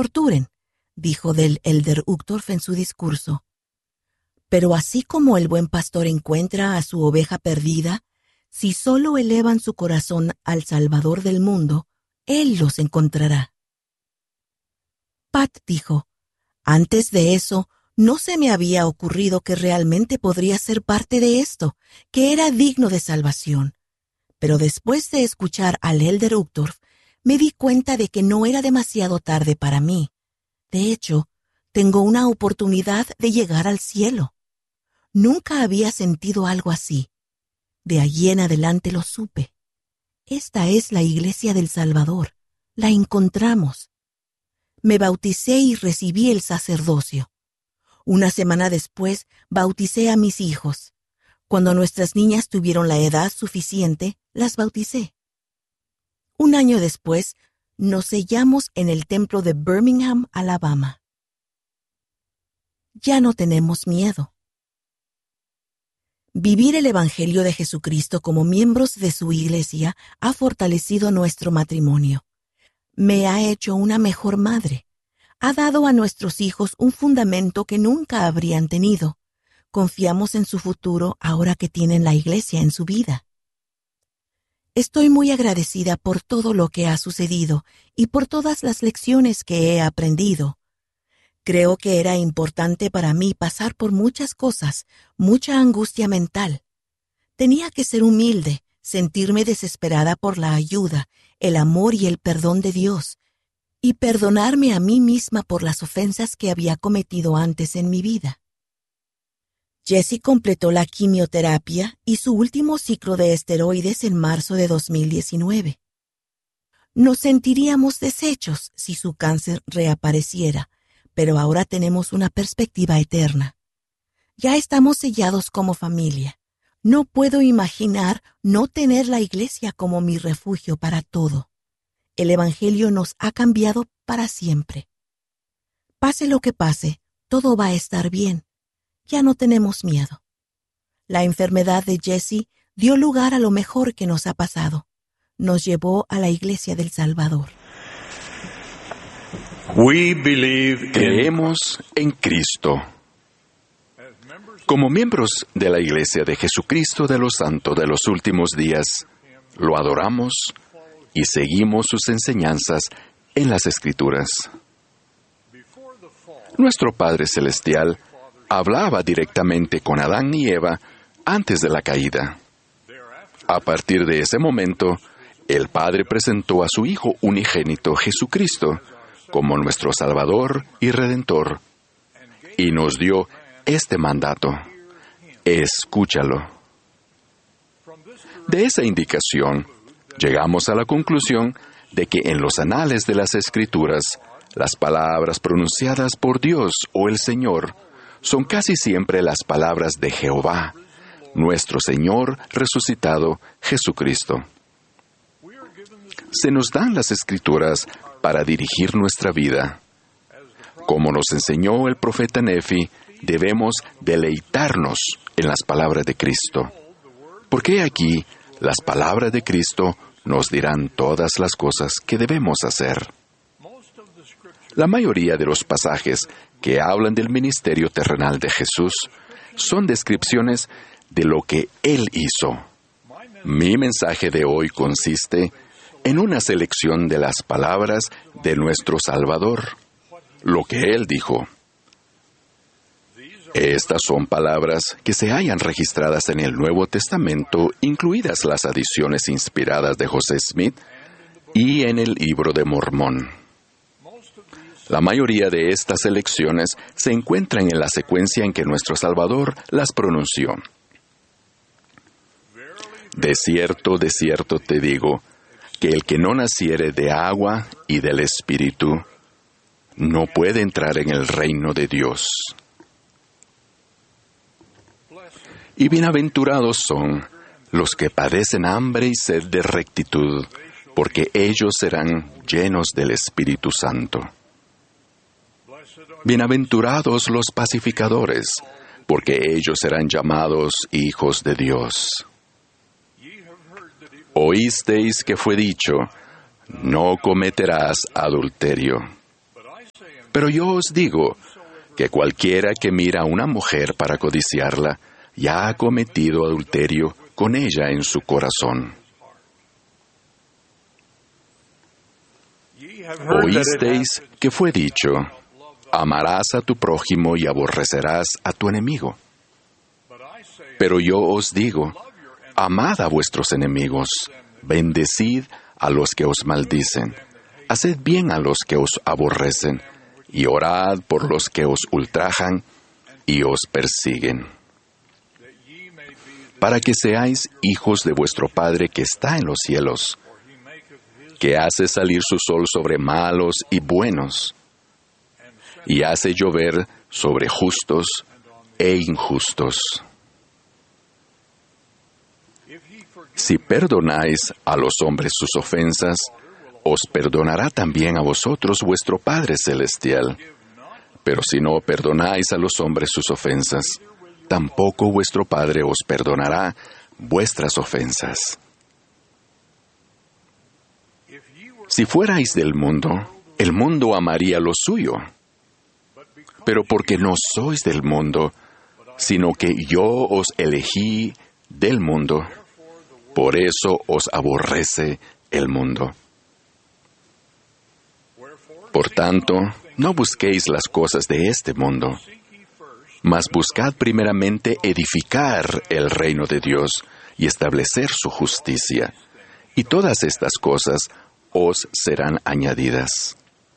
torturen, dijo del elder Uchtdorf en su discurso. Pero así como el buen pastor encuentra a su oveja perdida, si solo elevan su corazón al Salvador del mundo, Él los encontrará. Pat dijo, antes de eso, no se me había ocurrido que realmente podría ser parte de esto, que era digno de salvación. Pero después de escuchar al elder Uchtdorf, me di cuenta de que no era demasiado tarde para mí. De hecho, tengo una oportunidad de llegar al cielo. Nunca había sentido algo así. De allí en adelante lo supe. Esta es la Iglesia del Salvador. La encontramos. Me bauticé y recibí el sacerdocio. Una semana después, bauticé a mis hijos. Cuando nuestras niñas tuvieron la edad suficiente, las bauticé. Un año después, nos sellamos en el templo de Birmingham, Alabama. Ya no tenemos miedo. Vivir el Evangelio de Jesucristo como miembros de su Iglesia ha fortalecido nuestro matrimonio. Me ha hecho una mejor madre. Ha dado a nuestros hijos un fundamento que nunca habrían tenido. Confiamos en su futuro ahora que tienen la Iglesia en su vida. Estoy muy agradecida por todo lo que ha sucedido y por todas las lecciones que he aprendido. Creo que era importante para mí pasar por muchas cosas, mucha angustia mental. Tenía que ser humilde, sentirme desesperada por la ayuda, el amor y el perdón de Dios, y perdonarme a mí misma por las ofensas que había cometido antes en mi vida. Jessie completó la quimioterapia y su último ciclo de esteroides en marzo de 2019. Nos sentiríamos deshechos si su cáncer reapareciera, pero ahora tenemos una perspectiva eterna. Ya estamos sellados como familia. No puedo imaginar no tener la Iglesia como mi refugio para todo. El Evangelio nos ha cambiado para siempre. Pase lo que pase, todo va a estar bien. Ya no tenemos miedo. La enfermedad de Jessie dio lugar a lo mejor que nos ha pasado. Nos llevó a la Iglesia del Salvador. Creemos en Cristo. Como miembros de la Iglesia de Jesucristo de los Santos de los Últimos Días, lo adoramos y seguimos sus enseñanzas en las Escrituras. Nuestro Padre Celestial hablaba directamente con Adán y Eva antes de la caída. A partir de ese momento, el Padre presentó a su Hijo unigénito Jesucristo como nuestro Salvador y Redentor, y nos dio este mandato: escúchalo. De esa indicación, llegamos a la conclusión de que en los anales de las Escrituras, las palabras pronunciadas por Dios o el Señor son casi siempre las palabras de Jehová, nuestro Señor resucitado, Jesucristo. Se nos dan las Escrituras para dirigir nuestra vida. Como nos enseñó el profeta Nefi, debemos deleitarnos en las palabras de Cristo, porque aquí las palabras de Cristo nos dirán todas las cosas que debemos hacer. La mayoría de los pasajes que hablan del ministerio terrenal de Jesús son descripciones de lo que Él hizo. Mi mensaje de hoy consiste en una selección de las palabras de nuestro Salvador, lo que Él dijo. Estas son palabras que se hallan registradas en el Nuevo Testamento, incluidas las adiciones inspiradas de José Smith y en el Libro de Mormón. La mayoría de estas selecciones se encuentran en la secuencia en que nuestro Salvador las pronunció. De cierto te digo, que el que no naciere de agua y del Espíritu no puede entrar en el reino de Dios. Y bienaventurados son los que padecen hambre y sed de rectitud, porque ellos serán llenos del Espíritu Santo. Bienaventurados los pacificadores, porque ellos serán llamados hijos de Dios. Oísteis que fue dicho, no cometerás adulterio. Pero yo os digo que cualquiera que mira a una mujer para codiciarla, ya ha cometido adulterio con ella en su corazón. Oísteis que fue dicho, amarás a tu prójimo y aborrecerás a tu enemigo. Pero yo os digo, amad a vuestros enemigos, bendecid a los que os maldicen, haced bien a los que os aborrecen, y orad por los que os ultrajan y os persiguen, para que seáis hijos de vuestro Padre que está en los cielos, que hace salir su sol sobre malos y buenos, y hace llover sobre justos e injustos. Si perdonáis a los hombres sus ofensas, os perdonará también a vosotros vuestro Padre Celestial. Pero si no perdonáis a los hombres sus ofensas, tampoco vuestro Padre os perdonará vuestras ofensas. Si fuerais del mundo, el mundo amaría lo suyo. Pero porque no sois del mundo, sino que yo os elegí del mundo, por eso os aborrece el mundo. Por tanto, no busquéis las cosas de este mundo, mas buscad primeramente edificar el reino de Dios y establecer su justicia, y todas estas cosas os serán añadidas.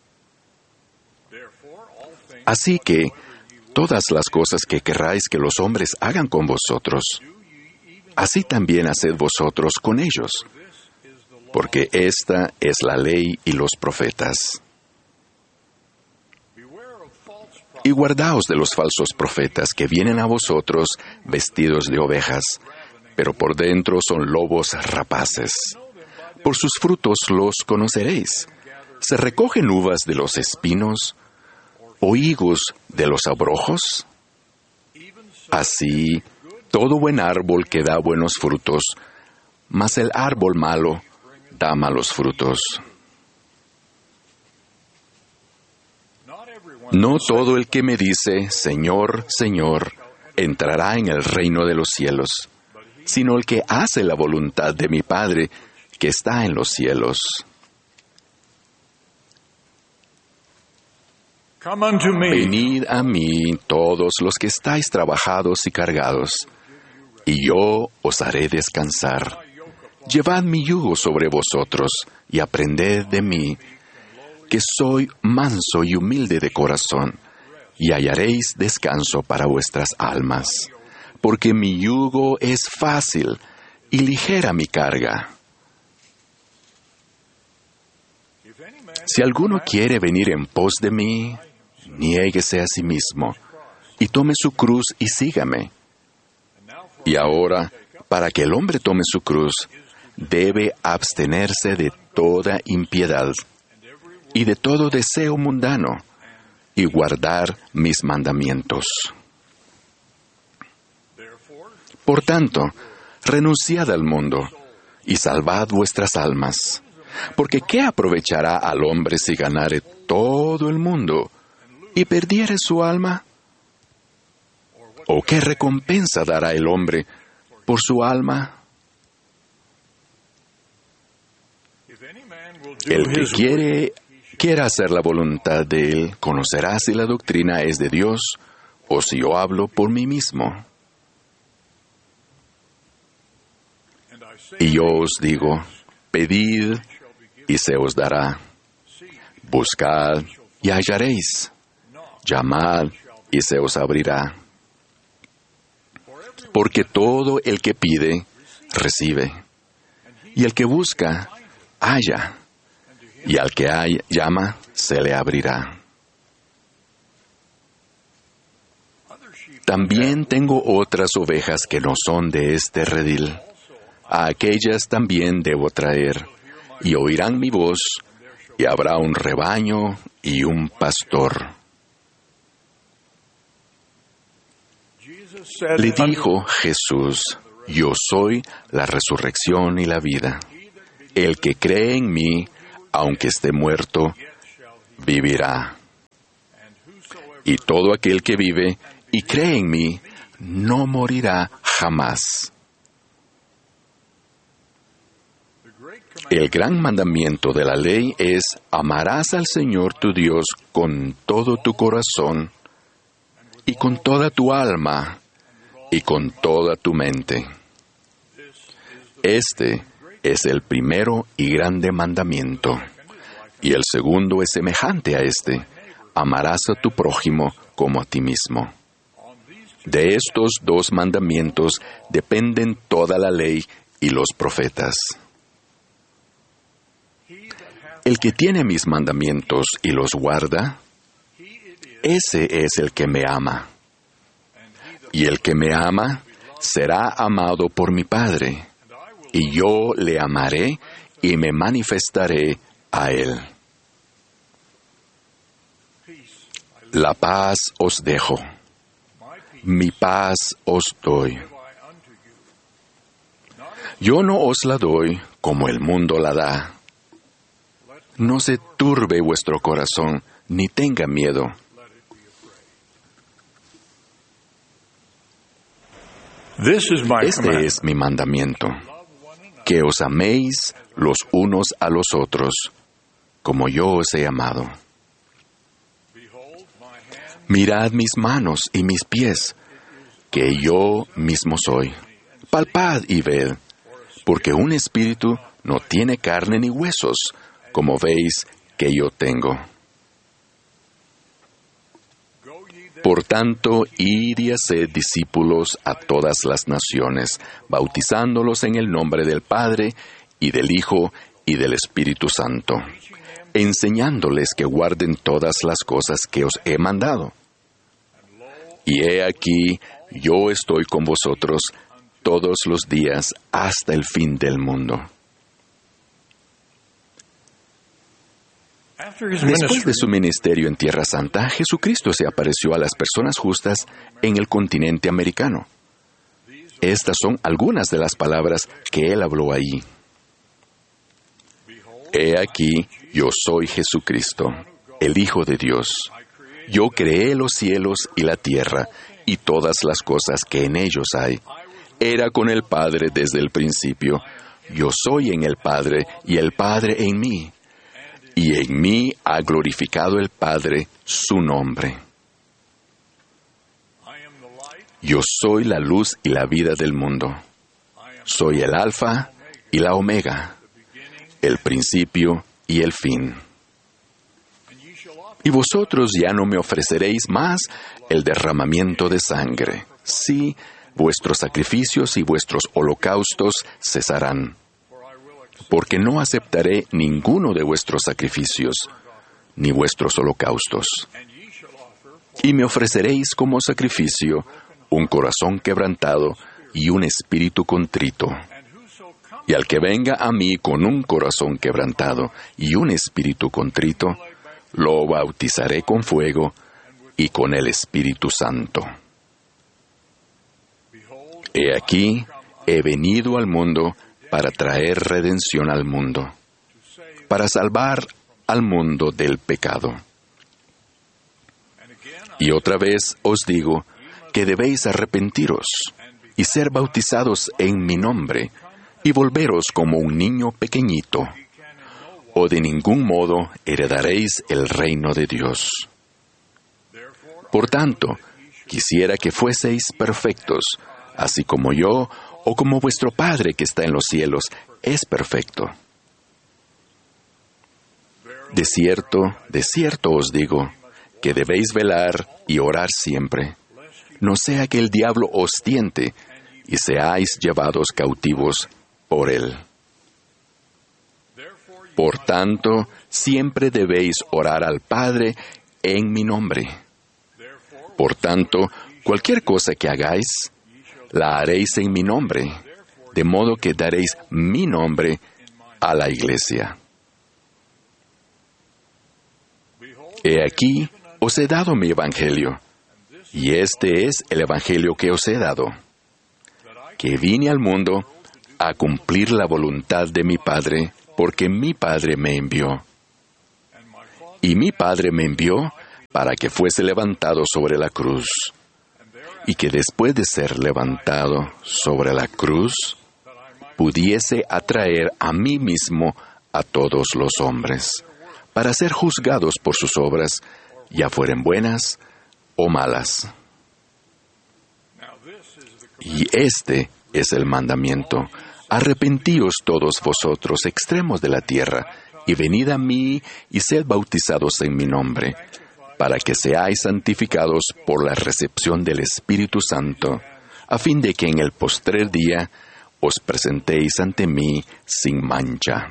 Así que, todas las cosas que querráis que los hombres hagan con vosotros, así también haced vosotros con ellos, porque esta es la ley y los profetas. Y guardaos de los falsos profetas que vienen a vosotros vestidos de ovejas, pero por dentro son lobos rapaces. Por sus frutos los conoceréis. ¿Se recogen uvas de los espinos o higos de los abrojos? Así, todo buen árbol que da buenos frutos, mas el árbol malo da malos frutos. No todo el que me dice, Señor, Señor, entrará en el reino de los cielos, sino el que hace la voluntad de mi Padre que está en los cielos. Venid a mí todos los que estáis trabajados y cargados, y yo os haré descansar. Llevad mi yugo sobre vosotros y aprended de mí, que soy manso y humilde de corazón, y hallaréis descanso para vuestras almas, porque mi yugo es fácil y ligera mi carga. Si alguno quiere venir en pos de mí, niéguese a sí mismo, y tome su cruz y sígame. Y ahora, para que el hombre tome su cruz, debe abstenerse de toda impiedad y de todo deseo mundano, y guardar mis mandamientos. Por tanto, renunciad al mundo, y salvad vuestras almas, porque ¿qué aprovechará al hombre si ganare todo el mundo, y perdiere su alma? ¿O qué recompensa dará el hombre por su alma? El que quiera hacer la voluntad de Él, conocerá si la doctrina es de Dios o si yo hablo por mí mismo. Y yo os digo, pedid y se os dará, buscad y hallaréis, llamad y se os abrirá. Porque todo el que pide, recibe, y el que busca, halla, y al que llama, se le abrirá. También tengo otras ovejas que no son de este redil. A aquellas también debo traer, y oirán mi voz, y habrá un rebaño y un pastor. Le dijo Jesús, yo soy la resurrección y la vida. El que cree en mí, aunque esté muerto, vivirá. Y todo aquel que vive y cree en mí no morirá jamás. El gran mandamiento de la ley es: amarás al Señor tu Dios con todo tu corazón, y con toda tu alma, y con toda tu mente. Este es el primero y grande mandamiento. Y el segundo es semejante a este: amarás a tu prójimo como a ti mismo. De estos dos mandamientos dependen toda la ley y los profetas. El que tiene mis mandamientos y los guarda, ese es el que me ama. Y el que me ama será amado por mi Padre, y yo le amaré y me manifestaré a él. La paz os dejo, mi paz os doy. Yo no os la doy como el mundo la da. No se turbe vuestro corazón, ni tenga miedo. Este es mi mandamiento, que os améis los unos a los otros, como yo os he amado. Mirad mis manos y mis pies, que yo mismo soy. Palpad y ved, porque un espíritu no tiene carne ni huesos, como veis que yo tengo. Por tanto, id y haced discípulos a todas las naciones, bautizándolos en el nombre del Padre, y del Hijo, y del Espíritu Santo, enseñándoles que guarden todas las cosas que os he mandado. Y he aquí, yo estoy con vosotros todos los días hasta el fin del mundo. Después de su ministerio en Tierra Santa, Jesucristo se apareció a las personas justas en el continente americano. Estas son algunas de las palabras que Él habló allí. He aquí, yo soy Jesucristo, el Hijo de Dios. Yo creé los cielos y la tierra, y todas las cosas que en ellos hay. Era con el Padre desde el principio. Yo soy en el Padre, y el Padre en mí. Y en mí ha glorificado el Padre su nombre. Yo soy la luz y la vida del mundo. Soy el Alfa y la Omega, el principio y el fin. Y vosotros ya no me ofreceréis más el derramamiento de sangre. Sí, vuestros sacrificios y vuestros holocaustos cesarán. Porque no aceptaré ninguno de vuestros sacrificios, ni vuestros holocaustos. Y me ofreceréis como sacrificio un corazón quebrantado y un espíritu contrito. Y al que venga a mí con un corazón quebrantado y un espíritu contrito, lo bautizaré con fuego y con el Espíritu Santo. He aquí, he venido al mundo para traer redención al mundo, para salvar al mundo del pecado. Y otra vez os digo que debéis arrepentiros y ser bautizados en mi nombre y volveros como un niño pequeñito, o de ningún modo heredaréis el reino de Dios. Por tanto, quisiera que fueseis perfectos, así como yo, o como vuestro Padre que está en los cielos, es perfecto. De cierto os digo, que debéis velar y orar siempre, no sea que el diablo os tiente y seáis llevados cautivos por él. Por tanto, siempre debéis orar al Padre en mi nombre. Por tanto, cualquier cosa que hagáis, la haréis en mi nombre, de modo que daréis mi nombre a la iglesia. He aquí, os he dado mi evangelio, y este es el evangelio que os he dado, que vine al mundo a cumplir la voluntad de mi Padre, porque mi Padre me envió. Y mi Padre me envió para que fuese levantado sobre la cruz, y que después de ser levantado sobre la cruz, pudiese atraer a mí mismo a todos los hombres, para ser juzgados por sus obras, ya fueren buenas o malas. Y este es el mandamiento: arrepentíos todos vosotros, extremos de la tierra, y venid a mí y sed bautizados en mi nombre, para que seáis santificados por la recepción del Espíritu Santo, a fin de que en el postrer día os presentéis ante mí sin mancha.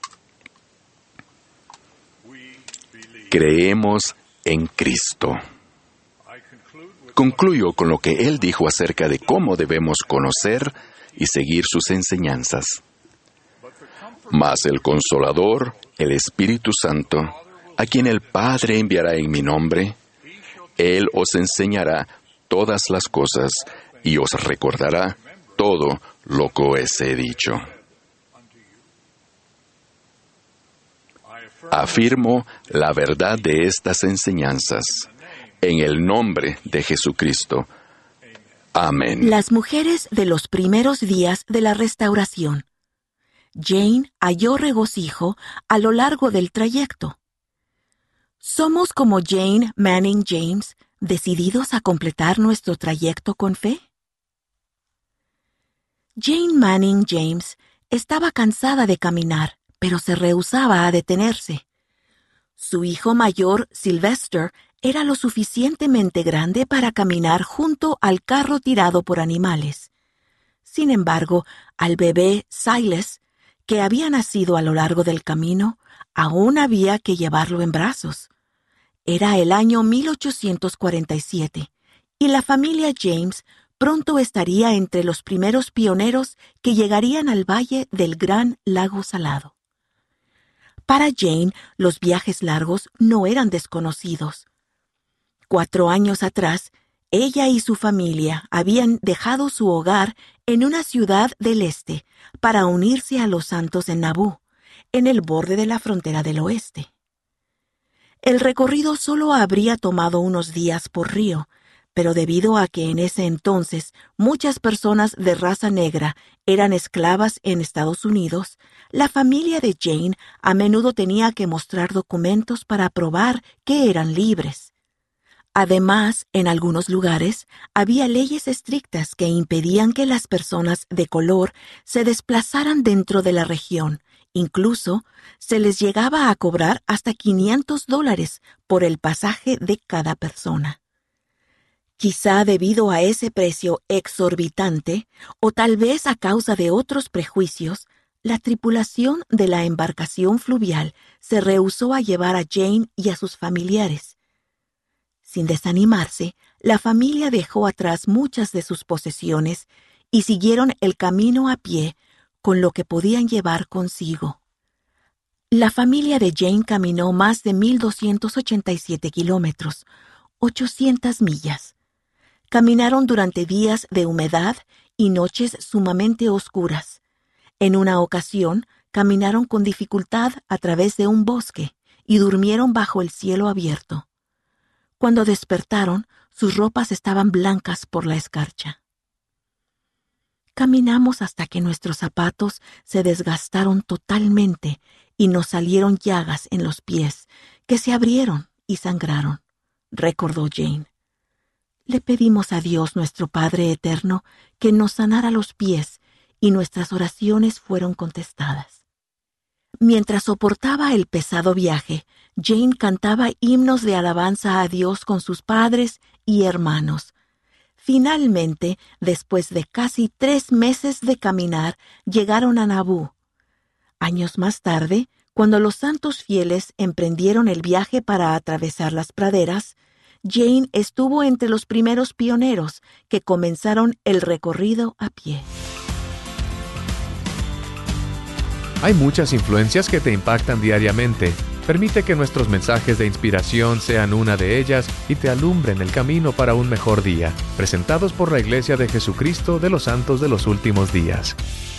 Creemos en Cristo. Concluyo con lo que Él dijo acerca de cómo debemos conocer y seguir sus enseñanzas. Mas el Consolador, el Espíritu Santo, a quien el Padre enviará en mi nombre, Él os enseñará todas las cosas y os recordará todo lo que os he dicho. Afirmo la verdad de estas enseñanzas en el nombre de Jesucristo. Amén. Las mujeres de los primeros días de la restauración. Jane halló regocijo a lo largo del trayecto. ¿Somos como Jane Manning James, decididos a completar nuestro trayecto con fe? Jane Manning James estaba cansada de caminar, pero se rehusaba a detenerse. Su hijo mayor, Sylvester, era lo suficientemente grande para caminar junto al carro tirado por animales. Sin embargo, al bebé Silas, que había nacido a lo largo del camino, aún había que llevarlo en brazos. Era el año 1847, y la familia James pronto estaría entre los primeros pioneros que llegarían al valle del Gran Lago Salado. Para Jane, los viajes largos no eran desconocidos. 4 años atrás, ella y su familia habían dejado su hogar en una ciudad del este para unirse a los santos en Nabú, en el borde de la frontera del oeste. El recorrido solo habría tomado unos días por río, pero debido a que en ese entonces muchas personas de raza negra eran esclavas en Estados Unidos, la familia de Jane a menudo tenía que mostrar documentos para probar que eran libres. Además, en algunos lugares había leyes estrictas que impedían que las personas de color se desplazaran dentro de la región. Incluso, se les llegaba a cobrar hasta $500 por el pasaje de cada persona. Quizá debido a ese precio exorbitante, o tal vez a causa de otros prejuicios, la tripulación de la embarcación fluvial se rehusó a llevar a Jane y a sus familiares. Sin desanimarse, la familia dejó atrás muchas de sus posesiones y siguieron el camino a pie con lo que podían llevar consigo. La familia de Jane caminó más de 1,287 kilómetros, 800 millas. Caminaron durante días de humedad y noches sumamente oscuras. En una ocasión, caminaron con dificultad a través de un bosque y durmieron bajo el cielo abierto. Cuando despertaron, sus ropas estaban blancas por la escarcha. Caminamos hasta que nuestros zapatos se desgastaron totalmente y nos salieron llagas en los pies, que se abrieron y sangraron, recordó Jane. Le pedimos a Dios nuestro Padre Eterno que nos sanara los pies y nuestras oraciones fueron contestadas. Mientras soportaba el pesado viaje, Jane cantaba himnos de alabanza a Dios con sus padres y hermanos. Finalmente, después de casi 3 meses de caminar, llegaron a Nabú. Años más tarde, cuando los santos fieles emprendieron el viaje para atravesar las praderas, Jane estuvo entre los primeros pioneros que comenzaron el recorrido a pie. Hay muchas influencias que te impactan diariamente. Permite que nuestros mensajes de inspiración sean una de ellas y te alumbren el camino para un mejor día. Presentados por la Iglesia de Jesucristo de los Santos de los Últimos Días.